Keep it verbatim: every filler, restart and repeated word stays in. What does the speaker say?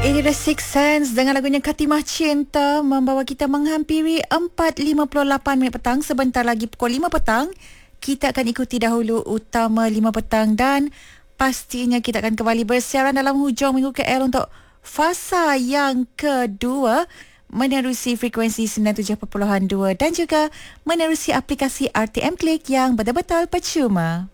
Ini The Six Sense dengan lagunya Katimah Cinta membawa kita menghampiri empat lima puluh lapan minit petang. Sebentar lagi pukul lima petang. Kita akan ikuti dahulu utama lima petang dan pastinya kita akan kembali bersiaran dalam hujung minggu K L untuk fasa yang kedua menerusi frekuensi sembilan puluh tujuh perpuluhan dua dan juga menerusi aplikasi R T M Click yang betul-betul percuma.